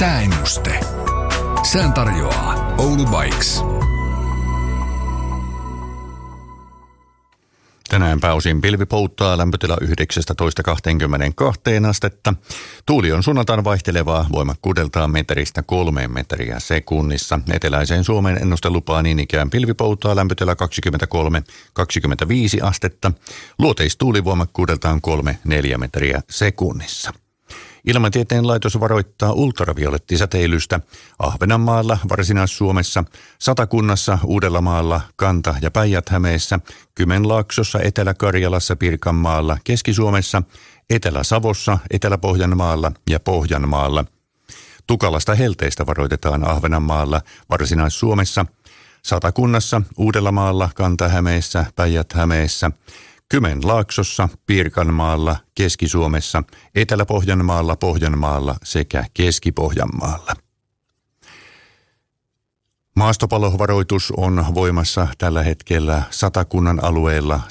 Sääennuste. Sään tarjoaa Oulu Bikes. Tänään pääosin pilvi pouttaa, lämpötila 19-22 astetta. Tuuli on suunnataan vaihtelevaa, voimakkuudeltaan metristä 3 metriä sekunnissa. Eteläiseen Suomeen ennuste lupaa niin ikään pilvi pouttaa, lämpötila 23-25 astetta. Luoteistuuli voimakkuudeltaan 3-4 metriä sekunnissa. Ilmatieteen laitos varoittaa ultraviolettisäteilystä Ahvenanmaalla, Varsinais-Suomessa, Satakunnassa, Uudellamaalla, Kanta- ja Päijät-Hämeessä, Kymenlaaksossa, Etelä-Karjalassa, Pirkanmaalla, Keski-Suomessa, Etelä-Savossa, Etelä-Pohjanmaalla ja Pohjanmaalla. Tukalasta helteistä varoitetaan Ahvenanmaalla, Varsinais-Suomessa, Satakunnassa, Uudellamaalla, Kanta-Hämeessä, Päijät-Hämeessä, Kymenlaaksossa, Pirkanmaalla, Keski-Suomessa, Etelä-Pohjanmaalla, Pohjanmaalla sekä Keski-Pohjanmaalla. Maastopalovaroitus on voimassa tällä hetkellä Satakunnan alueella